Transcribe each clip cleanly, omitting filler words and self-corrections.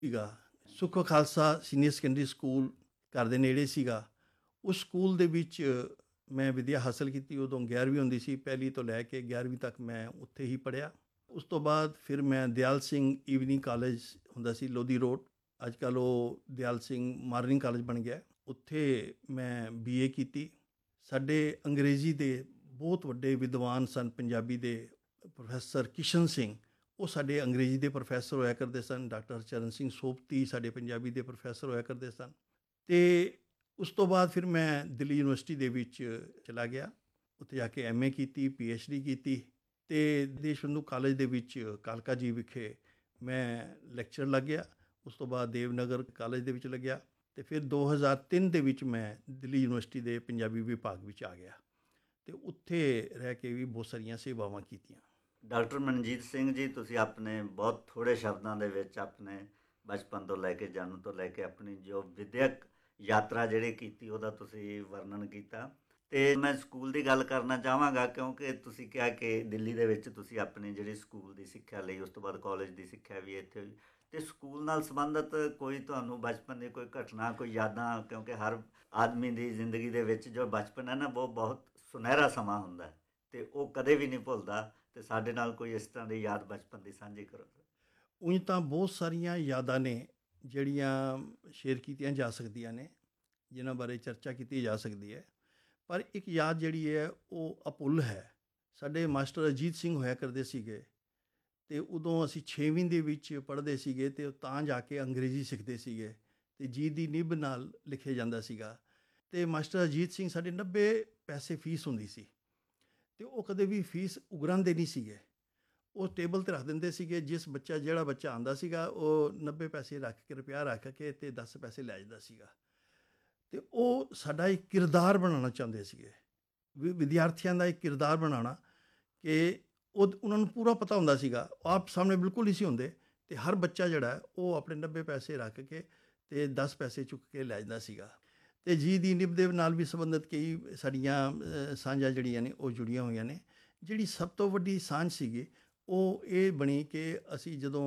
ਸੀਗਾ। ਸੁੱਖ Khalsa senior secondary school ਘਰ ਦੇ ਨੇੜੇ ਸੀਗਾ। ਉਸ ਸਕੂਲ ਦੇ ਵਿੱਚ ਮੈਂ ਵਿੱਦਿਆ ਹਾਸਲ ਕੀਤੀ। ਉਦੋਂ 11ਵੀਂ ਹੁੰਦੀ ਸੀ, ਪਹਿਲੀ ਤੋਂ ਲੈ ਕੇ 11ਵੀਂ ਤੱਕ ਮੈਂ ਉੱਥੇ ਹੀ ਪੜ੍ਹਿਆ। ਉਸ ਤੋਂ ਬਾਅਦ ਫਿਰ ਮੈਂ ਦਿਆਲ ਸਿੰਘ ਈਵਨਿੰਗ ਕਾਲਜ ਹੁੰਦਾ ਸੀ ਲੋਧੀ ਰੋਡ, ਅੱਜ ਕੱਲ੍ਹ ਉਹ ਦਿਆਲ ਸਿੰਘ ਮਾਰਨਿੰਗ ਕਾਲਜ ਬਣ ਗਿਆ। ਉੱਥੇ ਮੈਂ BA ਕੀਤੀ। ਸਾਡੇ ਅੰਗਰੇਜ਼ੀ ਦੇ ਬਹੁਤ ਵੱਡੇ ਵਿਦਵਾਨ ਸਨ, ਪੰਜਾਬੀ ਦੇ ਪ੍ਰੋਫੈਸਰ ਕਿਸ਼ਨ ਸਿੰਘ, ਉਹ ਸਾਡੇ ਅੰਗਰੇਜ਼ੀ ਦੇ ਪ੍ਰੋਫੈਸਰ ਹੋਇਆ ਕਰਦੇ ਸਨ। ਡਾਕਟਰ ਚਰਨ ਸਿੰਘ ਸੋਪਤੀ ਸਾਡੇ ਪੰਜਾਬੀ ਦੇ ਪ੍ਰੋਫੈਸਰ ਹੋਇਆ ਕਰਦੇ ਸਨ। ਅਤੇ ਉਸ ਤੋਂ ਬਾਅਦ ਫਿਰ ਮੈਂ ਦਿੱਲੀ ਯੂਨੀਵਰਸਿਟੀ ਦੇ ਵਿੱਚ ਚਲਾ ਗਿਆ। ਉੱਥੇ ਜਾ ਕੇ MA ਕੀਤੀ, PhD ਕੀਤੀ ਅਤੇ ਦੇਸ਼ ਬੰਧੂ ਕਾਲਜ ਦੇ ਵਿੱਚ ਕਾਲਕਾ ਜੀ ਵਿਖੇ ਮੈਂ ਲੈਕਚਰ ਲੱਗ ਗਿਆ। ਉਸ ਤੋਂ ਬਾਅਦ ਦੇਵਨਗਰ ਕਾਲਜ ਦੇ ਵਿੱਚ ਲੱਗਿਆ ਅਤੇ ਫਿਰ 2003 ਦੇ ਵਿੱਚ ਮੈਂ ਦਿੱਲੀ ਯੂਨੀਵਰਸਿਟੀ ਦੇ ਪੰਜਾਬੀ ਵਿਭਾਗ ਵਿੱਚ ਆ ਗਿਆ ਅਤੇ ਉੱਥੇ ਰਹਿ ਕੇ ਵੀ ਬਹੁਤ ਸਾਰੀਆਂ ਸੇਵਾਵਾਂ ਕੀਤੀਆਂ। ਡਾਕਟਰ ਮਨਜੀਤ ਸਿੰਘ ਜੀ, ਤੁਸੀਂ ਆਪਣੇ ਬਹੁਤ ਥੋੜ੍ਹੇ ਸ਼ਬਦਾਂ ਦੇ ਵਿੱਚ ਆਪਣੇ ਬਚਪਨ ਤੋਂ ਲੈ ਕੇ ਜਨਮ ਤੋਂ ਲੈ ਕੇ ਆਪਣੀ ਜੋ ਵਿੱਦਿਅਕ ਯਾਤਰਾ ਜਿਹੜੀ ਕੀਤੀ ਉਹਦਾ ਤੁਸੀਂ ਵਰਣਨ ਕੀਤਾ। ਅਤੇ ਮੈਂ ਸਕੂਲ ਦੀ ਗੱਲ ਕਰਨਾ ਚਾਹਾਂਗਾ, ਕਿਉਂਕਿ ਤੁਸੀਂ ਕਿਹਾ ਕਿ ਦਿੱਲੀ ਦੇ ਵਿੱਚ ਤੁਸੀਂ ਆਪਣੀ ਜਿਹੜੀ ਸਕੂਲ ਦੀ ਸਿੱਖਿਆ ਲਈ, ਉਸ ਤੋਂ ਬਾਅਦ ਕਾਲਜ ਦੀ ਸਿੱਖਿਆ ਵੀ ਇੱਥੇ ਹੋਈ। ਅਤੇ ਸਕੂਲ ਨਾਲ ਸੰਬੰਧਿਤ ਕੋਈ ਤੁਹਾਨੂੰ ਬਚਪਨ ਦੀ ਕੋਈ ਘਟਨਾ, ਕੋਈ ਯਾਦਾਂ, ਕਿਉਂਕਿ ਹਰ ਆਦਮੀ ਦੀ ਜ਼ਿੰਦਗੀ ਦੇ ਵਿੱਚ ਜੋ ਬਚਪਨ ਹੈ ਨਾ, ਉਹ ਬਹੁਤ ਸੁਨਹਿਰਾ ਸਮਾਂ ਹੁੰਦਾ ਅਤੇ ਉਹ ਕਦੇ ਵੀ ਨਹੀਂ ਭੁੱਲਦਾ। ਅਤੇ ਸਾਡੇ ਨਾਲ ਕੋਈ ਇਸ ਤਰ੍ਹਾਂ ਦੀ ਯਾਦ ਬਚਪਨ ਦੀ ਸਾਂਝੀ ਕਰੋ। ਉਂਝ ਤਾਂ ਬਹੁਤ ਸਾਰੀਆਂ ਯਾਦਾਂ ਨੇ ਜਿਹੜੀਆਂ ਸ਼ੇਅਰ ਕੀਤੀਆਂ ਜਾ ਸਕਦੀਆਂ ਨੇ, ਜਿਨ੍ਹਾਂ ਬਾਰੇ ਚਰਚਾ ਕੀਤੀ ਜਾ ਸਕਦੀ ਹੈ, ਪਰ ਇੱਕ ਯਾਦ ਜਿਹੜੀ ਹੈ ਉਹ ਅਭੁੱਲ ਹੈ। ਸਾਡੇ ਮਾਸਟਰ ਅਜੀਤ ਸਿੰਘ ਹੋਇਆ ਕਰਦੇ ਸੀਗੇ ਅਤੇ ਉਦੋਂ ਅਸੀਂ 6ਵੀਂ ਦੇ ਵਿੱਚ ਪੜ੍ਹਦੇ ਸੀਗੇ ਅਤੇ ਉਹ ਤਾਂ ਜਾ ਕੇ ਅੰਗਰੇਜ਼ੀ ਸਿੱਖਦੇ ਸੀਗੇ ਅਤੇ ਜੀ ਦੀ ਨਿੱਬ ਨਾਲ ਲਿਖਿਆ ਜਾਂਦਾ ਸੀਗਾ। ਅਤੇ ਮਾਸਟਰ ਅਜੀਤ ਸਿੰਘ ਸਾਡੇ 90 ਪੈਸੇ ਫੀਸ ਹੁੰਦੀ ਸੀ ਅਤੇ ਉਹ ਕਦੇ ਵੀ ਫੀਸ ਉਗਰਾਉਂਦੇ ਨਹੀਂ ਸੀਗੇ। ਉਹ ਟੇਬਲ 'ਤੇ ਰੱਖ ਦਿੰਦੇ ਸੀਗੇ। ਜਿਹੜਾ ਬੱਚਾ ਆਉਂਦਾ ਸੀਗਾ ਉਹ 90 ਪੈਸੇ ਰੱਖ ਕੇ, ਰੁਪਇਆ ਰੱਖ ਕੇ ਅਤੇ 10 ਪੈਸੇ ਲੈ ਜਾਂਦਾ ਸੀਗਾ। ਅਤੇ ਉਹ ਸਾਡਾ ਇੱਕ ਕਿਰਦਾਰ ਬਣਾਉਣਾ ਚਾਹੁੰਦੇ ਸੀਗੇ, ਵਿਦਿਆਰਥੀਆਂ ਦਾ ਇੱਕ ਕਿਰਦਾਰ ਬਣਾਉਣਾ ਕਿ ਉਹਨਾਂ ਨੂੰ ਪੂਰਾ ਪਤਾ ਹੁੰਦਾ ਸੀਗਾ, ਆਪ ਸਾਹਮਣੇ ਬਿਲਕੁਲ ਨਹੀਂ ਸੀ ਹੁੰਦੇ ਅਤੇ ਹਰ ਬੱਚਾ ਜਿਹੜਾ ਉਹ ਆਪਣੇ 90 ਪੈਸੇ ਰੱਖ ਕੇ ਅਤੇ 10 ਪੈਸੇ ਚੁੱਕ ਕੇ ਲੈ ਜਾਂਦਾ ਸੀਗਾ। ਅਤੇ ਜੀ ਦੀ ਨਿੱਬ ਦੇ ਨਾਲ ਵੀ ਸੰਬੰਧਿਤ ਕਈ ਸਾਡੀਆਂ ਸਾਂਝਾਂ ਜਿਹੜੀਆਂ ਨੇ ਉਹ ਜੁੜੀਆਂ ਹੋਈਆਂ ਨੇ। ਜਿਹੜੀ ਸਭ ਤੋਂ ਵੱਡੀ ਸਾਂਝ ਸੀਗੀ ਉਹ ਇਹ ਬਣੀ ਕਿ ਅਸੀਂ ਜਦੋਂ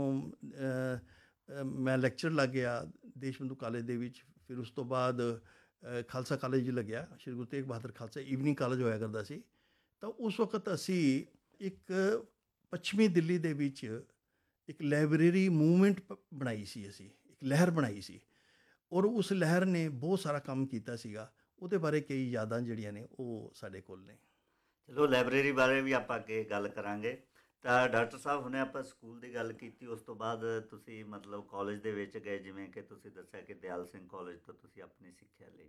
ਮੈਂ ਲੈਕਚਰ ਲੱਗ ਗਿਆ ਦੇਸ਼ ਬੰਧੂ ਕਾਲਜ ਦੇ ਵਿੱਚ, ਫਿਰ ਉਸ ਤੋਂ ਬਾਅਦ ਖਾਲਸਾ ਕਾਲਜ ਲੱਗਿਆ, ਸ਼੍ਰੀ ਗੁਰੂ ਤੇਗ ਬਹਾਦਰ ਖਾਲਸਾ ਈਵਨਿੰਗ ਕਾਲਜ ਹੋਇਆ ਕਰਦਾ ਸੀ। ਤਾਂ ਉਸ ਵਕਤ ਅਸੀਂ ਇੱਕ ਪੱਛਮੀ ਦਿੱਲੀ ਦੇ ਵਿੱਚ ਇੱਕ ਲਾਇਬ੍ਰੇਰੀ ਮੂਵਮੈਂਟ ਬਣਾਈ ਸੀ, ਅਸੀਂ ਇੱਕ ਲਹਿਰ ਬਣਾਈ ਸੀ ਔਰ ਉਸ ਲਹਿਰ ਨੇ ਬਹੁਤ ਸਾਰਾ ਕੰਮ ਕੀਤਾ ਸੀਗਾ। ਉਹਦੇ ਬਾਰੇ ਕਈ ਯਾਦਾਂ ਜਿਹੜੀਆਂ ਨੇ ਉਹ ਸਾਡੇ ਕੋਲ ਨੇ। ਚਲੋ, ਲਾਇਬ੍ਰੇਰੀ ਬਾਰੇ ਵੀ ਆਪਾਂ ਅੱਗੇ ਗੱਲ ਕਰਾਂਗੇ। ਤਾਂ ਡਾਕਟਰ ਸਾਹਿਬ, ਹੁਣੇ ਆਪਾਂ ਸਕੂਲ ਦੀ ਗੱਲ ਕੀਤੀ, ਉਸ ਤੋਂ ਬਾਅਦ ਤੁਸੀਂ ਮਤਲਬ ਕਾਲਜ ਦੇ ਵਿੱਚ ਗਏ, ਜਿਵੇਂ ਕਿ ਤੁਸੀਂ ਦੱਸਿਆ ਕਿ ਦਿਆਲ ਸਿੰਘ ਕਾਲਜ ਤੋਂ ਤੁਸੀਂ ਆਪਣੀ ਸਿੱਖਿਆ ਲਈ।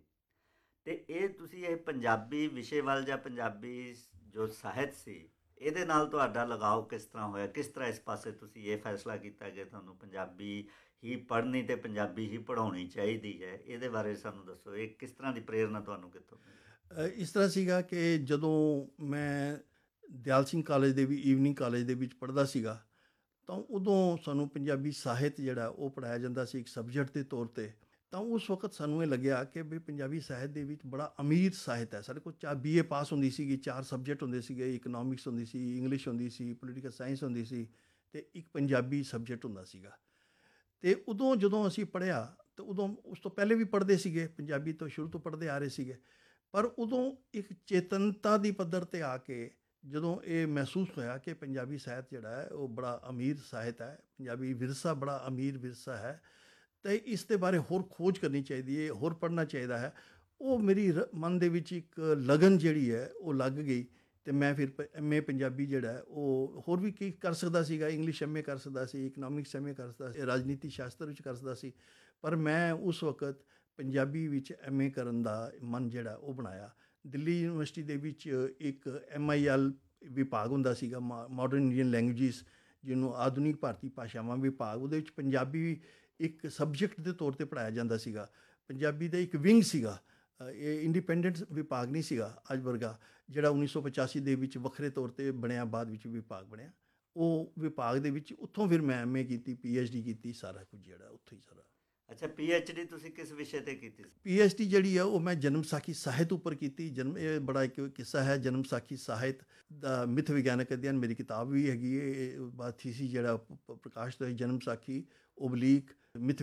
ਅਤੇ ਤੁਸੀਂ ਇਹ ਪੰਜਾਬੀ ਵਿਸ਼ੇ ਵੱਲ ਜਾਂ ਪੰਜਾਬੀ ਜੋ ਸਾਹਿਤ ਸੀ ਇਹਦੇ ਨਾਲ ਤੁਹਾਡਾ ਲਗਾਓ ਕਿਸ ਤਰ੍ਹਾਂ ਹੋਇਆ? ਕਿਸ ਤਰ੍ਹਾਂ ਇਸ ਪਾਸੇ ਤੁਸੀਂ ਇਹ ਫੈਸਲਾ ਕੀਤਾ ਕਿ ਤੁਹਾਨੂੰ ਪੰਜਾਬੀ ਹੀ ਪੜ੍ਹਨੀ ਅਤੇ ਪੰਜਾਬੀ ਹੀ ਪੜ੍ਹਾਉਣੀ ਚਾਹੀਦੀ ਹੈ? ਇਹਦੇ ਬਾਰੇ ਸਾਨੂੰ ਦੱਸੋ, ਇਹ ਕਿਸ ਤਰ੍ਹਾਂ ਦੀ ਪ੍ਰੇਰਨਾ ਤੁਹਾਨੂੰ ਕਿੱਥੋਂ ਮਿਲੀ? ਇਸ ਤਰ੍ਹਾਂ ਸੀਗਾ ਕਿ ਜਦੋਂ ਮੈਂ ਦਿਆਲ ਸਿੰਘ ਕਾਲਜ ਦੇ ਵੀ ਈਵਨਿੰਗ ਕਾਲਜ ਦੇ ਵਿੱਚ ਪੜ੍ਹਦਾ ਸੀਗਾ ਤਾਂ ਉਦੋਂ ਸਾਨੂੰ ਪੰਜਾਬੀ ਸਾਹਿਤ ਜਿਹੜਾ ਉਹ ਪੜ੍ਹਾਇਆ ਜਾਂਦਾ ਸੀ ਇੱਕ ਸਬਜੈਕਟ ਦੇ ਤੌਰ 'ਤੇ। ਤਾਂ ਉਸ ਵਕਤ ਸਾਨੂੰ ਇਹ ਲੱਗਿਆ ਕਿ ਵੀ ਪੰਜਾਬੀ ਸਾਹਿਤ ਦੇ ਵਿੱਚ ਬੜਾ ਅਮੀਰ ਸਾਹਿਤ ਹੈ। ਸਾਡੇ ਕੋਲ BA ਪਾਸ ਹੁੰਦੀ ਸੀਗੀ, 4 ਸਬਜੈਕਟ ਹੁੰਦੇ ਸੀਗੇ, ਇਕਨੋਮਿਕਸ ਹੁੰਦੀ ਸੀ, ਇੰਗਲਿਸ਼ ਹੁੰਦੀ ਸੀ, ਪੋਲੀਟੀਕਲ ਸਾਇੰਸ ਹੁੰਦੀ ਸੀ ਅਤੇ ਇੱਕ ਪੰਜਾਬੀ ਸਬਜੈਕਟ ਹੁੰਦਾ ਸੀਗਾ। ਅਤੇ ਉਦੋਂ ਜਦੋਂ ਅਸੀਂ ਪੜ੍ਹਿਆ ਤਾਂ ਉਦੋਂ ਉਸ ਤੋਂ ਪਹਿਲੇ ਵੀ ਪੜ੍ਹਦੇ ਸੀਗੇ, ਪੰਜਾਬੀ ਤੋਂ ਸ਼ੁਰੂ ਤੋਂ ਪੜ੍ਹਦੇ ਆ ਰਹੇ ਸੀਗੇ, ਪਰ ਉਦੋਂ ਇੱਕ ਚੇਤਨਤਾ ਦੀ ਪੱਧਰ 'ਤੇ ਆ ਕੇ ਜਦੋਂ ਇਹ ਮਹਿਸੂਸ ਹੋਇਆ ਕਿ ਪੰਜਾਬੀ ਸਾਹਿਤ ਜਿਹੜਾ ਹੈ ਉਹ ਬੜਾ ਅਮੀਰ ਸਾਹਿਤ ਹੈ, ਪੰਜਾਬੀ ਵਿਰਸਾ ਬੜਾ ਅਮੀਰ ਵਿਰਸਾ ਹੈ ਅਤੇ ਇਸ ਦੇ ਬਾਰੇ ਹੋਰ ਖੋਜ ਕਰਨੀ ਚਾਹੀਦੀ ਹੈ, ਹੋਰ ਪੜ੍ਹਨਾ ਚਾਹੀਦਾ ਹੈ। ਉਹ ਮੇਰੀ ਮਨ ਦੇ ਵਿੱਚ ਇੱਕ ਲਗਨ ਜਿਹੜੀ ਹੈ ਉਹ ਲੱਗ ਗਈ ਅਤੇ ਮੈਂ ਫਿਰ MA ਪੰਜਾਬੀ ਜਿਹੜਾ ਉਹ ਹੋਰ ਵੀ ਕੀ ਕਰ ਸਕਦਾ ਸੀਗਾ। ਇੰਗਲਿਸ਼ MA ਕਰ ਸਕਦਾ ਸੀ, ਇਕਨੋਮਿਕਸ MA ਕਰ ਸਕਦਾ ਸੀ, ਰਾਜਨੀਤੀ ਸ਼ਾਸਤਰ ਵਿੱਚ ਕਰ ਸਕਦਾ ਸੀ, ਪਰ ਮੈਂ ਉਸ ਵਕਤ ਪੰਜਾਬੀ ਵਿੱਚ MA ਕਰਨ ਦਾ ਮਨ ਜਿਹੜਾ ਉਹ ਬਣਾਇਆ। ਦਿੱਲੀ ਯੂਨੀਵਰਸਿਟੀ ਦੇ ਵਿੱਚ ਇੱਕ MIL ਵਿਭਾਗ ਹੁੰਦਾ ਸੀਗਾ, ਮਾਡਰਨ ਇੰਡੀਅਨ ਲੈਂਗੁਏਜਿਸ, ਜਿਹਨੂੰ ਆਧੁਨਿਕ ਭਾਰਤੀ ਭਾਸ਼ਾਵਾਂ ਵਿਭਾਗ, ਉਹਦੇ ਵਿੱਚ ਪੰਜਾਬੀ ਇੱਕ ਸਬਜੈਕਟ ਦੇ ਤੌਰ 'ਤੇ ਪੜ੍ਹਾਇਆ ਜਾਂਦਾ ਸੀਗਾ। ਪੰਜਾਬੀ ਦਾ ਇੱਕ ਵਿੰਗ ਸੀਗਾ, ਇਹ ਇੰਡੀਪੈਂਡੈਂਟ ਵਿਭਾਗ ਨਹੀਂ ਸੀਗਾ ਅੱਜ ਵਰਗਾ, ਜਿਹੜਾ 1985 ਦੇ ਵਿੱਚ ਵੱਖਰੇ ਤੌਰ 'ਤੇ ਬਣਿਆ, ਬਾਅਦ ਵਿੱਚ ਵਿਭਾਗ ਬਣਿਆ। ਉਹ ਵਿਭਾਗ ਦੇ ਵਿੱਚ ਉੱਥੋਂ ਫਿਰ ਮੈਂ MA ਕੀਤੀ, PhD ਕੀਤੀ, ਸਾਰਾ ਕੁਝ ਜਿਹੜਾ ਉੱਥੋਂ ਹੀ ਸਾਰਾ। ਅੱਛਾ, PhD ਤੁਸੀਂ ਕਿਸ ਵਿਸ਼ੇ 'ਤੇ ਕੀਤੀ ਸੀ? PhD ਜਿਹੜੀ ਆ ਉਹ ਮੈਂ ਜਨਮ ਸਾਖੀ ਸਾਹਿਤ ਉੱਪਰ ਕੀਤੀ। ਇਹ ਬੜਾ ਇੱਕ ਕਿੱਸਾ ਹੈ, ਜਨਮ ਸਾਖੀ ਸਾਹਿਤ ਦਾ ਮਿੱਥ ਵਿਗਿਆਨਕ ਅਧਿਐਨ, ਮੇਰੀ ਕਿਤਾਬ ਵੀ ਹੈਗੀ ਹੈ। ਬਾਅਦ ਥੀਸਿਸ ਜਿਹੜਾ ਪ੍ਰਕਾਸ਼ਿਤ ਹੋਈ, ਜਨਮ ਸਾਖੀ / ਮਿੱਥ